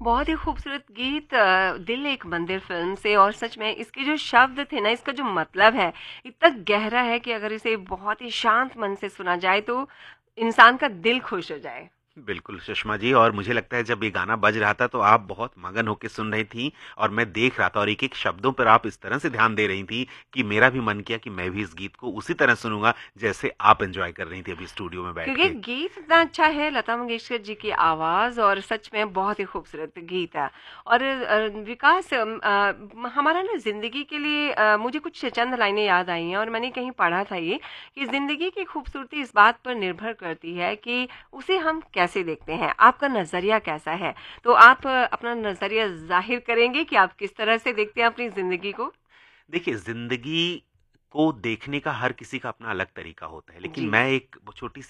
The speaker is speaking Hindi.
बहुत ही खूबसूरत गीत दिल एक मंदिर फ़िल्म से। और सच में इसके जो शब्द थे ना, इसका जो मतलब है, इतना गहरा है कि अगर इसे बहुत ही शांत मन से सुना जाए तो इंसान का दिल खुश हो जाए। बिल्कुल सुषमा जी, और मुझे लगता है जब ये गाना बज रहा था तो आप बहुत मगन होकर सुन रही थी और मैं देख रहा था, और एक एक शब्दों पर आप इस तरह से ध्यान दे रही थी कि मेरा भी मन किया कि मैं भी इस गीत को उसी तरह सुनूंगा जैसे आप एंजॉय कर रही थी अभी स्टूडियो में बैठ क्योंकि के। गीत इतना अच्छा है, लता मंगेशकर जी की आवाज़, और सच में बहुत ही खूबसूरत गीत है। और विकास, हमारा ना ज़िंदगी के लिए मुझे कुछ चंद लाइनें याद आई हैं, और मैंने कहीं पढ़ा था ये कि ज़िंदगी की खूबसूरती इस बात पर निर्भर करती है कि उसे हम कैसे देखते हैं, आपका नज़रिया कैसा है। तो आप अपना नज़रिया ज़ाहिर करेंगे कि आप किस तरह से देखते हैं अपनी ज़िंदगी को? देखिए, जिंदगी को देखने का हर किसी का अपना अलग तरीका होता है, लेकिन जी। मैं एक छोटी